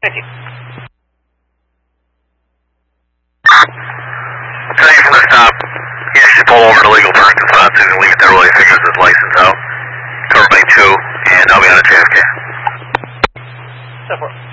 Thank you. Tell you from the stop, he should pull over in a legal parking spot so he can leave it there while he figures his license out. Covered by 2, and I'll be on a JFK. So forth.